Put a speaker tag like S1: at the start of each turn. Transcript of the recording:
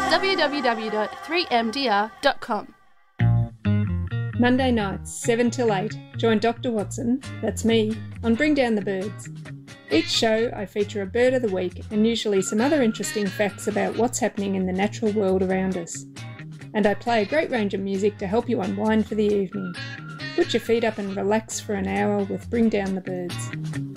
S1: www.3mdr.com.
S2: Monday nights, 7 till 8, join Dr. Watson, that's me, on Bring Down the Birds. Each show I feature a bird of the week and usually some other interesting facts about what's happening in the natural world around us. And I play a great range of music to help you unwind for the evening. Put your feet up and relax for an hour with Bring Down the Birds.